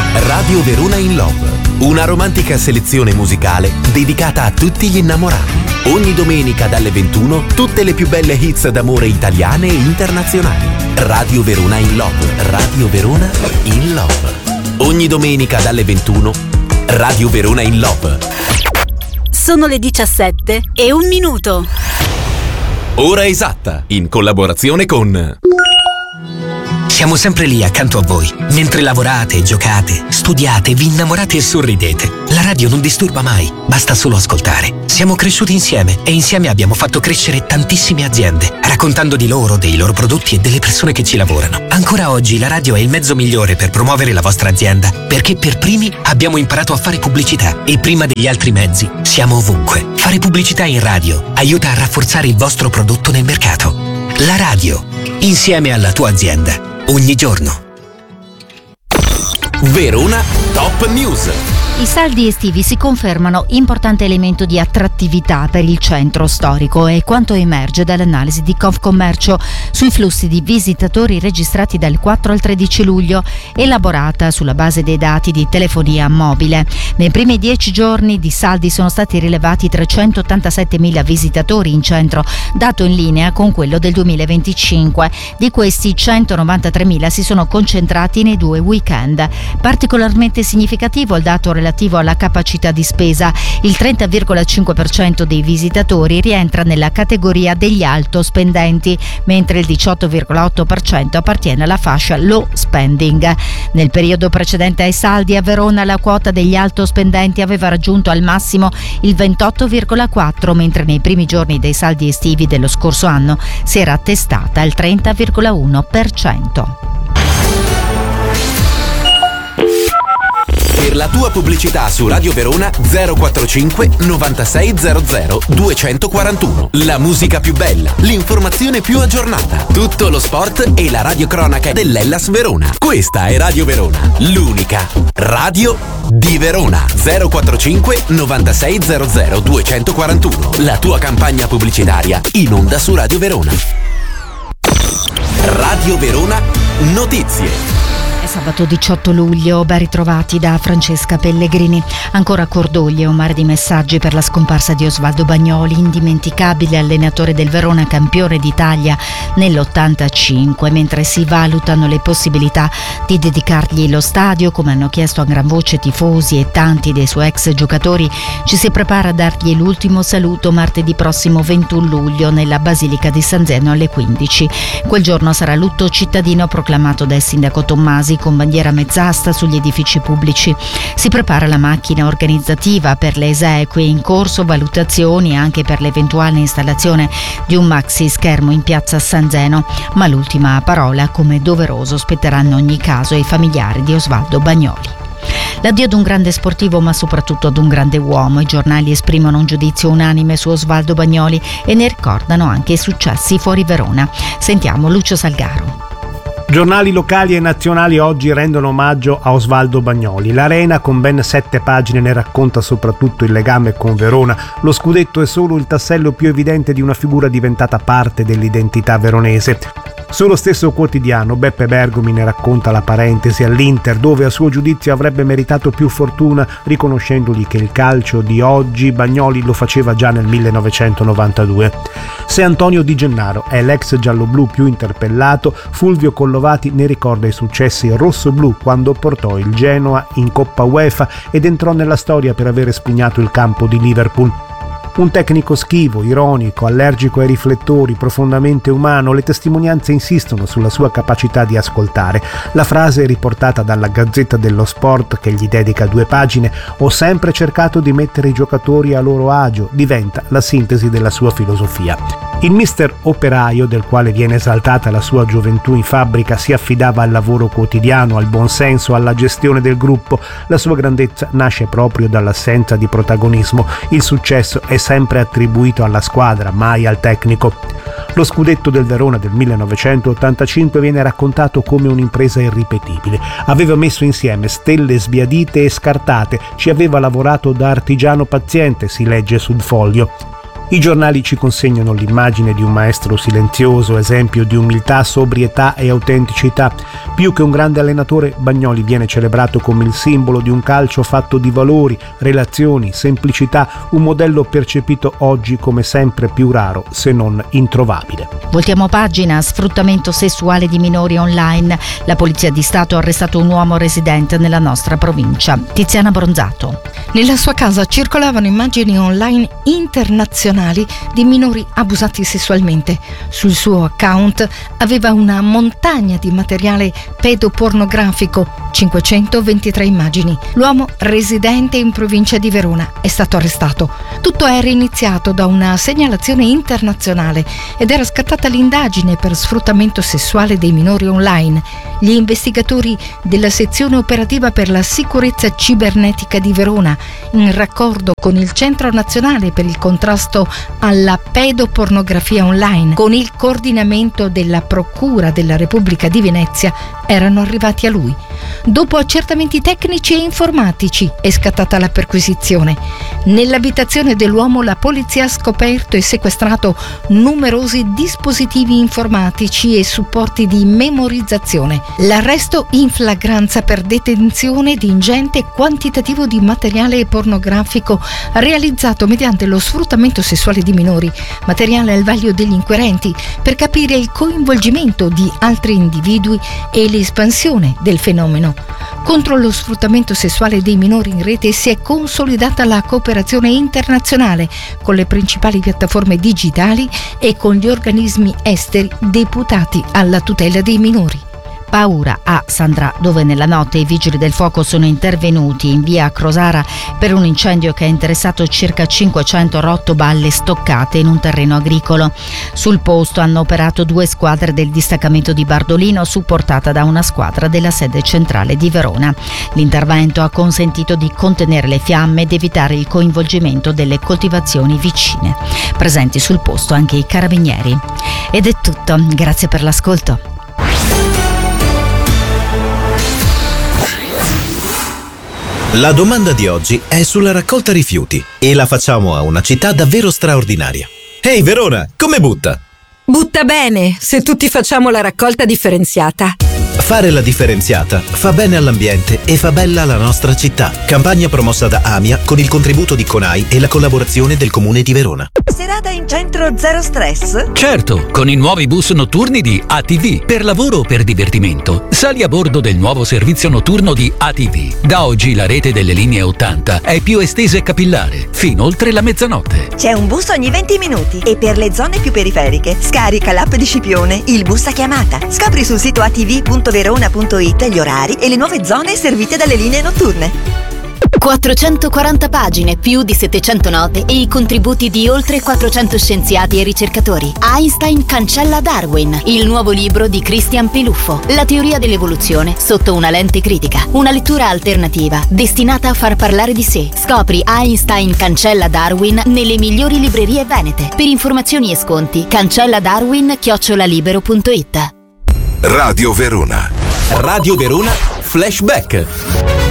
Radio Verona in Love, una romantica selezione musicale dedicata a tutti gli innamorati. Ogni domenica dalle 21 tutte le più belle hits d'amore italiane e internazionali. Radio Verona in Love, Radio Verona in Love. Ogni domenica dalle 21 Radio Verona in Love. Sono le 17:01. Ora esatta, in collaborazione con... Siamo sempre lì accanto a voi, mentre lavorate, giocate, studiate, vi innamorate e sorridete. La radio non disturba mai, basta solo ascoltare. Siamo cresciuti insieme e insieme abbiamo fatto crescere tantissime aziende, raccontando di loro, dei loro prodotti e delle persone che ci lavorano. Ancora oggi la radio è il mezzo migliore per promuovere la vostra azienda, perché per primi abbiamo imparato a fare pubblicità e prima degli altri mezzi siamo ovunque. Fare pubblicità in radio aiuta a rafforzare il vostro prodotto nel mercato. La radio, insieme alla tua azienda. Ogni giorno. Verona Top News. I saldi estivi si confermano importante elemento di attrattività per il centro storico, e quanto emerge dall'analisi di Confcommercio sui flussi di visitatori registrati dal 4 al 13 luglio, elaborata sulla base dei dati di telefonia mobile. Nei primi 10 giorni di saldi sono stati rilevati 387.000 visitatori in centro, dato in linea con quello del 2025. Di questi 193.000 si sono concentrati nei 2 weekend. Particolarmente significativo il dato relativo alla capacità di spesa. Il 30,5% dei visitatori rientra nella categoria degli alto spendenti, mentre il 18,8% appartiene alla fascia low spending. Nel periodo precedente ai saldi a Verona la quota degli alto spendenti aveva raggiunto al massimo il 28,4%, mentre nei primi giorni dei saldi estivi dello scorso anno si era attestata al 30,1%. Per la tua pubblicità su Radio Verona 045 9600 241. La musica più bella, l'informazione più aggiornata, tutto lo sport e la radiocronaca dell'Hellas Verona. Questa è Radio Verona, l'unica radio di Verona. 045 9600 241. La tua campagna pubblicitaria in onda su Radio Verona. Radio Verona Notizie. Sabato 18 luglio, ben ritrovati da Francesca Pellegrini. Ancora cordoglio e un mare di messaggi per la scomparsa di Osvaldo Bagnoli, indimenticabile allenatore del Verona, campione d'Italia nell'85, mentre si valutano le possibilità di dedicargli lo stadio, come hanno chiesto a gran voce tifosi e tanti dei suoi ex giocatori. Ci si prepara a dargli l'ultimo saluto martedì prossimo 21 luglio nella Basilica di San Zeno alle 15. Quel giorno sarà lutto cittadino proclamato dal sindaco Tommasi, con bandiera mezz'asta sugli edifici pubblici. Si prepara la macchina organizzativa per le esequie, in corso valutazioni anche per l'eventuale installazione di un maxi schermo in piazza San Zeno, ma l'ultima parola, come doveroso, spetterà in ogni caso ai familiari di Osvaldo Bagnoli. L'addio ad un grande sportivo, ma soprattutto ad un grande uomo. I giornali esprimono un giudizio unanime su Osvaldo Bagnoli e ne ricordano anche i successi fuori Verona. Sentiamo Lucio Salgaro. Giornali locali e nazionali oggi rendono omaggio a Osvaldo Bagnoli. L'Arena, con ben 7 pagine, ne racconta soprattutto il legame con Verona. Lo scudetto è solo il tassello più evidente di una figura diventata parte dell'identità veronese. Sullo stesso quotidiano Beppe Bergomi ne racconta la parentesi all'Inter, dove a suo giudizio avrebbe meritato più fortuna, riconoscendogli che il calcio di oggi Bagnoli lo faceva già nel 1992. Se Antonio Di Gennaro è l'ex gialloblu più interpellato, Fulvio Collovati ne ricorda i successi rossoblu quando portò il Genoa in Coppa UEFA ed entrò nella storia per aver espugnato il campo di Liverpool. Un tecnico schivo, ironico, allergico ai riflettori, profondamente umano, le testimonianze insistono sulla sua capacità di ascoltare. La frase riportata dalla Gazzetta dello Sport, che gli dedica 2 pagine, «Ho sempre cercato di mettere i giocatori a loro agio», diventa la sintesi della sua filosofia. Il mister operaio, del quale viene esaltata la sua gioventù in fabbrica, si affidava al lavoro quotidiano, al buonsenso, alla gestione del gruppo. La sua grandezza nasce proprio dall'assenza di protagonismo. Il successo è sempre attribuito alla squadra, mai al tecnico. Lo scudetto del Verona del 1985 viene raccontato come un'impresa irripetibile. Aveva messo insieme stelle sbiadite e scartate, ci aveva lavorato da artigiano paziente, si legge sul foglio. I giornali ci consegnano l'immagine di un maestro silenzioso, esempio di umiltà, sobrietà e autenticità. Più che un grande allenatore, Bagnoli viene celebrato come il simbolo di un calcio fatto di valori, relazioni, semplicità, un modello percepito oggi come sempre più raro, se non introvabile. Voltiamo pagina. Sfruttamento sessuale di minori online. La Polizia di Stato ha arrestato un uomo residente nella nostra provincia. Tiziana Bronzato. Nella sua casa circolavano immagini online internazionali di minori abusati sessualmente. Sul suo account aveva una montagna di materiale pedopornografico, 523 immagini. L'uomo, residente in provincia di Verona, è stato arrestato. Tutto era iniziato da una segnalazione internazionale ed era scattata l'indagine per sfruttamento sessuale dei minori online. Gli investigatori della sezione operativa per la sicurezza cibernetica di Verona, in raccordo con il Centro Nazionale per il contrasto alla pedopornografia online, con il coordinamento della Procura della Repubblica di Venezia, erano arrivati a lui. Dopo accertamenti tecnici e informatici è scattata la perquisizione. Nell'abitazione dell'uomo la polizia ha scoperto e sequestrato numerosi dispositivi informatici e supporti di memorizzazione. L'arresto in flagranza per detenzione di ingente quantitativo di materiale pornografico realizzato mediante lo sfruttamento sessuale di minori, materiale al vaglio degli inquirenti per capire il coinvolgimento di altri individui e l'espansione del fenomeno. Contro lo sfruttamento sessuale dei minori in rete si è consolidata la cooperazione internazionale con le principali piattaforme digitali e con gli organismi esteri deputati alla tutela dei minori. Paura a Sandra, dove nella notte i vigili del fuoco sono intervenuti in via Crosara per un incendio che ha interessato circa 500 rottoballe stoccate in un terreno agricolo. Sul posto hanno operato 2 squadre del distaccamento di Bardolino, supportata da una squadra della sede centrale di Verona. L'intervento ha consentito di contenere le fiamme ed evitare il coinvolgimento delle coltivazioni vicine. Presenti sul posto anche i carabinieri. Ed è tutto, grazie per l'ascolto. La domanda di oggi è sulla raccolta rifiuti e la facciamo a una città davvero straordinaria. Ehi Verona, come butta? Butta bene, se tutti facciamo la raccolta differenziata. Fare la differenziata fa bene all'ambiente e fa bella la nostra città. Campagna promossa da AMIA con il contributo di CONAI e la collaborazione del Comune di Verona. Serata in centro zero stress? Certo, con i nuovi bus notturni di ATV. Per lavoro o per divertimento, sali a bordo del nuovo servizio notturno di ATV. Da oggi la rete delle linee 80 è più estesa e capillare, fino oltre la mezzanotte. C'è un bus ogni 20 minuti e per le zone più periferiche scarica l'app di Scipione, il bus a chiamata. Scopri sul sito atv.verona.it gli orari e le nuove zone servite dalle linee notturne. 440 pagine, più di 700 note e i contributi di oltre 400 scienziati e ricercatori. Einstein cancella Darwin, il nuovo libro di Christian Piluffo. La teoria dell'evoluzione sotto una lente critica. Una lettura alternativa destinata a far parlare di sé. Scopri Einstein cancella Darwin nelle migliori librerie venete. Per informazioni e sconti, cancelladarwin@libero.it. Radio Verona. Radio Verona Flashback.